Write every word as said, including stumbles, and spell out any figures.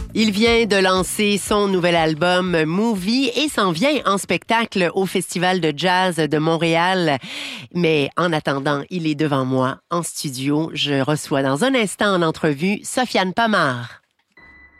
Il vient de lancer son nouvel album Movie et s'en vient en spectacle au Festival de jazz de Montréal. Mais en attendant, il est devant moi en studio. Je reçois dans un instant en entrevue Sofiane Pamart.